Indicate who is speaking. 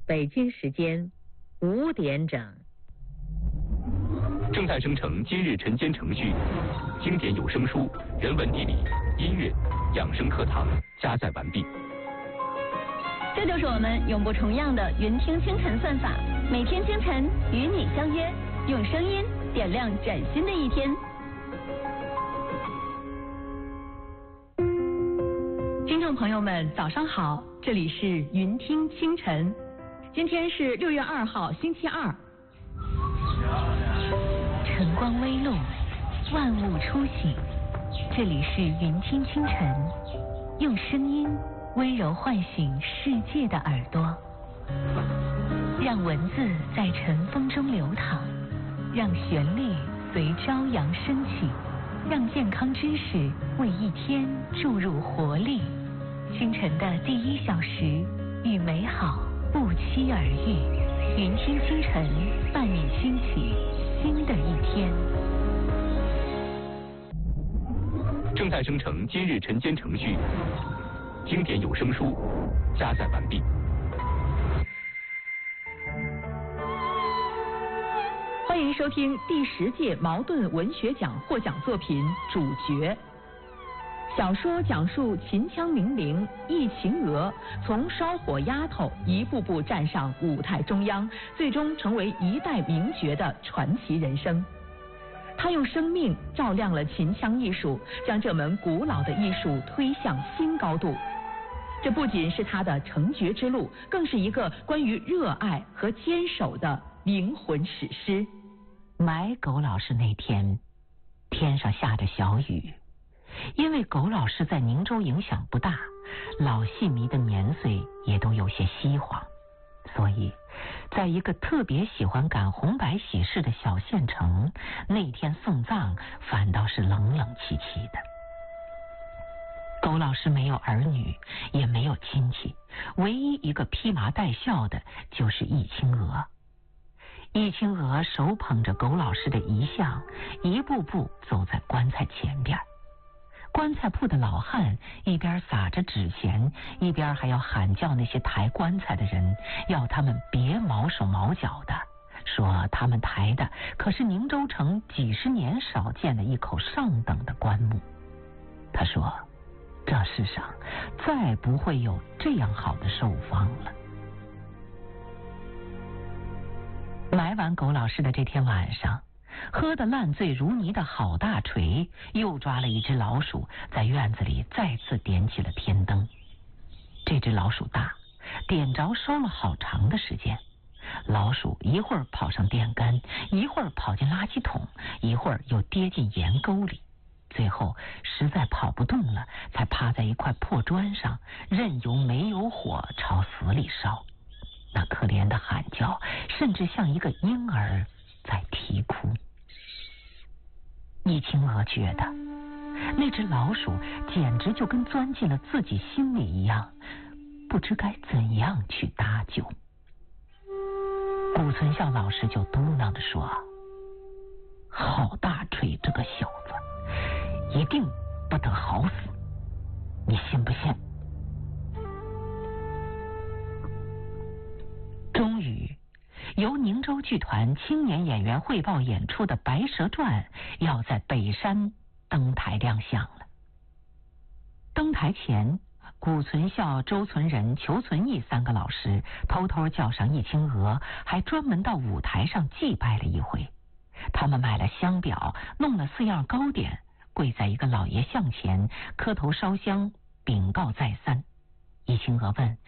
Speaker 1: 北京时间5点整。
Speaker 2: 正在生成今日晨间程序，经典有声书、人文地理、音乐、养生课堂加载完毕。
Speaker 3: 这就是我们永不重样的云听清晨算法，每天清晨与你相约，用声音点亮崭新的一天。听众朋友们，早上好，这里是云听清晨，今天是6月2号，星期二。
Speaker 4: 晨光微露，万物初醒，这里是云听清晨，用声音温柔唤醒世界的耳朵，让文字在晨风中流淌，让旋律随朝阳升起，让健康知识为一天注入活力。清晨的第1小时，与美好不期而遇。云听清晨，伴你兴起新的一天。
Speaker 2: 正在生成今日晨间程序，经典有声书加载完毕。
Speaker 3: 欢迎收听第10届茅盾文学奖获奖作品《主角》。小说讲述秦腔名伶易秦娥从烧火丫头一步步站上舞台中央，最终成为一代名角的传奇人生。她用生命照亮了秦腔艺术，将这门古老的艺术推向新高度。这不仅是她的成角之路，更是一个关于热爱和坚守的灵魂史诗。
Speaker 4: 埋狗老师那天，天上下着小雨。因为狗老师在宁州影响不大，老戏迷的年岁也都有些稀黄，所以在一个特别喜欢赶红白喜事的小县城，那天送葬反倒是冷冷清清的。狗老师没有儿女，也没有亲戚，唯一一个披麻戴孝的就是易清娥。易清娥手捧着狗老师的遗像，一步步走在棺材前边。棺材铺的老汉一边撒着纸钱，一边还要喊叫那些抬棺材的人，要他们别毛手毛脚的，说他们抬的可是宁州城几十年少见的一口上等的棺木。他说，这世上再不会有这样好的寿方了。埋完狗老师的这天晚上，喝得烂醉如泥的郝大锤又抓了一只老鼠，在院子里再次点起了天灯。这只老鼠大，点着烧了好长的时间。老鼠一会儿跑上电杆，一会儿跑进垃圾桶，一会儿又跌进盐沟里，最后实在跑不动了，才趴在一块破砖上，任由煤油火朝死里烧。那可怜的喊叫，甚至像一个婴儿在啼哭。易清娥觉得那只老鼠简直就跟钻进了自己心里一样，不知该怎样去搭救。古存孝老师就嘟囔着说，郝大锤这个小子一定不得好死，你信不信？终于由宁州剧团青年演员汇报演出的《白蛇传》要在北山登台亮相了。登台前，古存孝、周存仁、裘存义3个老师偷偷叫上易清娥，还专门到舞台上祭拜了一回。他们买了香表，弄了4样糕点，跪在一个老爷像前，磕头烧香，禀告再三。易清娥问